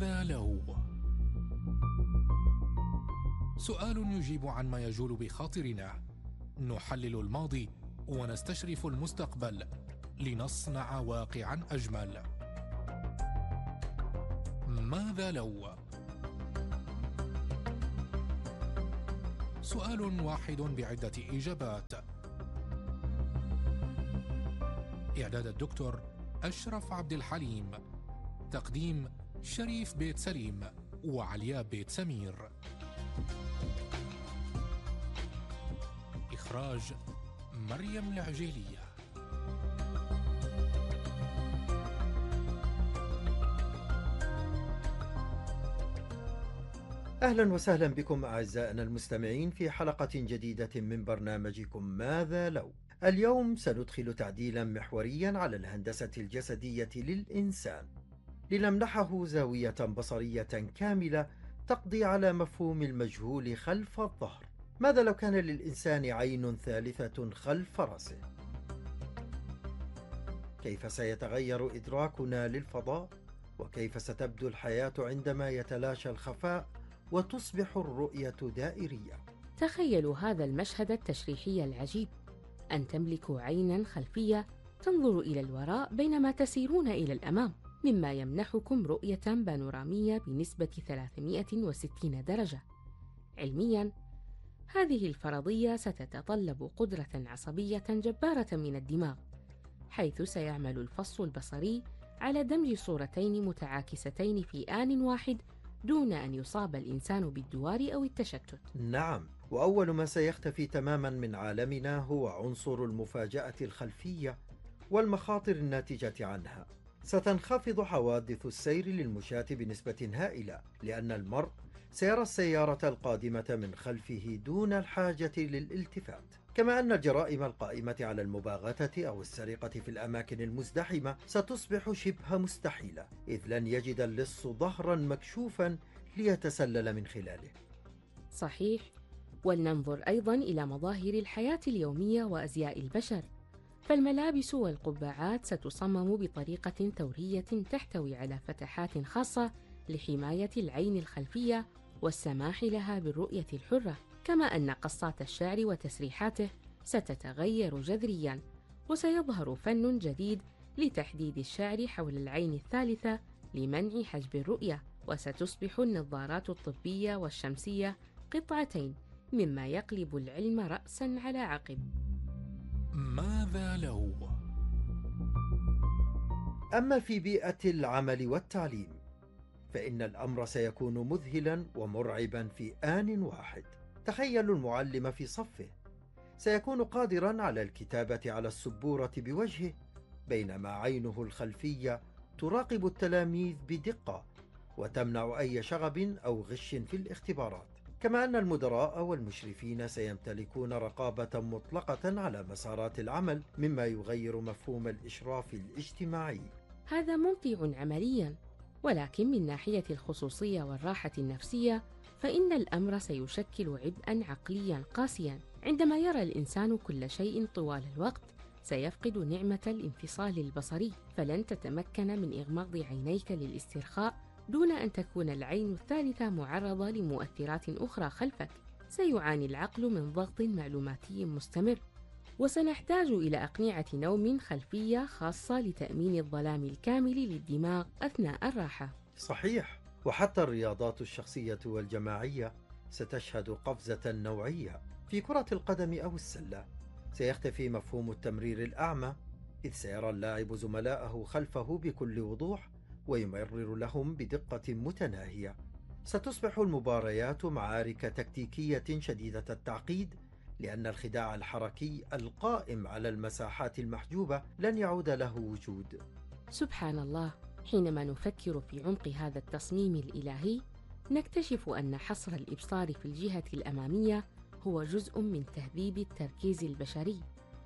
ماذا لو؟ سؤال يجيب عن ما يجول بخاطرنا. نحلل الماضي ونستشرف المستقبل لنصنع واقعا أجمل. ماذا لو؟ سؤال واحد بعدة إجابات. إعداد الدكتور أشرف عبد الحليم. تقديم شريف بيت سليم وعلياء بيت سمير. إخراج مريم العجيلية. أهلا وسهلا بكم أعزائنا المستمعين في حلقة جديدة من برنامجكم ماذا لو؟ اليوم سندخل تعديلا محوريا على الهندسة الجسدية للإنسان لنمنحه زاوية بصرية كاملة تقضي على مفهوم المجهول خلف الظهر. ماذا لو كان للإنسان عين ثالثة خلف رأسه؟ كيف سيتغير إدراكنا للفضاء؟ وكيف ستبدو الحياة عندما يتلاشى الخفاء وتصبح الرؤية دائرية؟ تخيلوا هذا المشهد التشريحي العجيب، أن تملكوا عيناً خلفية تنظر إلى الوراء بينما تسيرون إلى الأمام، مما يمنحكم رؤية بانورامية بنسبة 360 درجة. علمياً، هذه الفرضية ستتطلب قدرة عصبية جبارة من الدماغ، حيث سيعمل الفص البصري على دمج صورتين متعاكستين في آن واحد دون أن يصاب الإنسان بالدوار أو التشتت. نعم، وأول ما سيختفي تماما من عالمنا هو عنصر المفاجأة الخلفية والمخاطر الناتجة عنها. ستنخفض حوادث السير للمشاة بنسبة هائلة، لأن المرء سيرى السيارة القادمة من خلفه دون الحاجة للالتفات. كما أن الجرائم القائمة على المباغتة أو السرقة في الأماكن المزدحمة ستصبح شبه مستحيلة، إذ لن يجد اللص ظهرا مكشوفا ليتسلل من خلاله. صحيح، ولننظر أيضاً إلى مظاهر الحياة اليومية وأزياء البشر، فالملابس والقبعات ستصمم بطريقة ثورية تحتوي على فتحات خاصة لحماية العين الخلفية والسماح لها بالرؤية الحرة، كما أن قصات الشعر وتسريحاته ستتغير جذرياً، وسيظهر فن جديد لتحديد الشعر حول العين الثالثة لمنع حجب الرؤية، وستصبح النظارات الطبية والشمسية قطعتين، مما يقلب العلم رأساً على عقب. ماذا لو؟ أما في بيئة العمل والتعليم فإن الأمر سيكون مذهلا ومرعبا في آن واحد. تخيلوا المعلم في صفه سيكون قادرا على الكتابة على السبورة بوجهه، بينما عينه الخلفية تراقب التلاميذ بدقة وتمنع أي شغب أو غش في الاختبارات. كما أن المدراء والمشرفين سيمتلكون رقابة مطلقة على مسارات العمل، مما يغير مفهوم الإشراف الاجتماعي. هذا ممتع عملياً، ولكن من ناحية الخصوصية والراحة النفسية فإن الأمر سيشكل عبئاً عقلياً قاسياً. عندما يرى الإنسان كل شيء طوال الوقت سيفقد نعمة الانفصال البصري، فلن تتمكن من إغماض عينيك للاسترخاء دون أن تكون العين الثالثة معرضة لمؤثرات أخرى خلفك. سيعاني العقل من ضغط معلوماتي مستمر، وسنحتاج إلى أقنعة نوم خلفية خاصة لتأمين الظلام الكامل للدماغ أثناء الراحة. صحيح، وحتى الرياضات الشخصية والجماعية ستشهد قفزة نوعية. في كرة القدم أو السلة سيختفي مفهوم التمرير الأعمى، إذ سيرى اللاعب زملائه خلفه بكل وضوح ويمرر لهم بدقة متناهية. ستصبح المباريات معارك تكتيكية شديدة التعقيد، لأن الخداع الحركي القائم على المساحات المحجوبة لن يعود له وجود. سبحان الله، حينما نفكر في عمق هذا التصميم الإلهي نكتشف أن حصر الإبصار في الجهة الأمامية هو جزء من تهذيب التركيز البشري.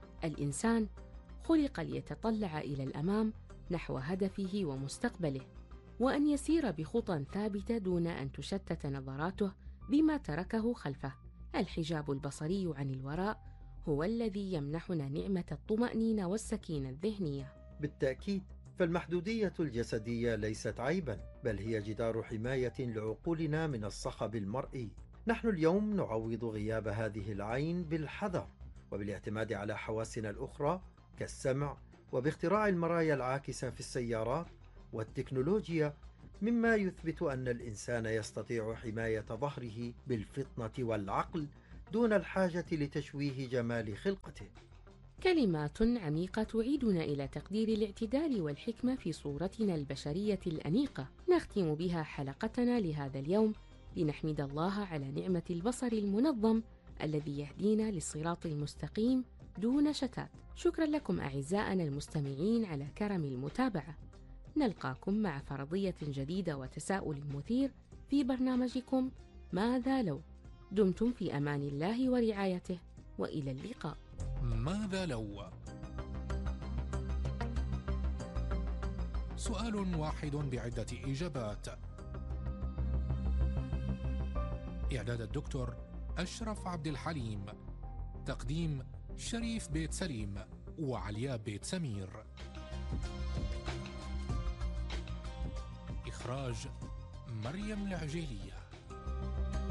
الإنسان خلق ليتطلع إلى الأمام نحو هدفه ومستقبله، وأن يسير بخطى ثابتة دون أن تشتت نظراته بما تركه خلفه. الحجاب البصري عن الوراء هو الذي يمنحنا نعمة الطمأنينة والسكينة الذهنية. بالتأكيد، فالمحدودية الجسدية ليست عيبا، بل هي جدار حماية لعقولنا من الصخب المرئي. نحن اليوم نعوض غياب هذه العين بالحذر وبالاعتماد على حواسنا الأخرى كالسمع، وباختراع المرايا العاكسة في السيارات والتكنولوجيا، مما يثبت أن الإنسان يستطيع حماية ظهره بالفطنة والعقل دون الحاجة لتشويه جمال خلقته. كلمات عميقة تعيدنا إلى تقدير الاعتدال والحكمة في صورتنا البشرية الأنيقة. نختم بها حلقتنا لهذا اليوم لنحمد الله على نعمة البصر المنظم الذي يهدينا للصراط المستقيم دون شتات. شكرا لكم أعزائنا المستمعين على كرم المتابعة. نلقاكم مع فرضية جديدة وتساؤل مثير في برنامجكم ماذا لو. دمتم في أمان الله ورعايته، وإلى اللقاء. ماذا لو؟ سؤال واحد بعدة إجابات. إعداد الدكتور أشرف عبد الحليم. تقديم شريف بيت سليم وعلياء بيت سمير. إخراج مريم العجيلية.